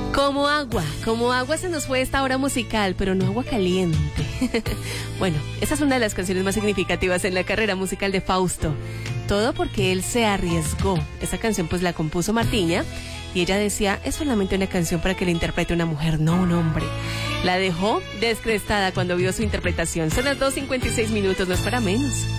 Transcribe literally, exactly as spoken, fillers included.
Como agua, como agua se nos fue esta hora musical, pero no agua caliente. Bueno, esa es una de las canciones más significativas en la carrera musical de Fausto. Todo porque él se arriesgó. Esa canción pues la compuso Martiña y ella decía, es solamente una canción para que la interprete una mujer, no un hombre. La dejó descrestada cuando vio su interpretación. Son las dos cincuenta y seis minutos, no es para menos.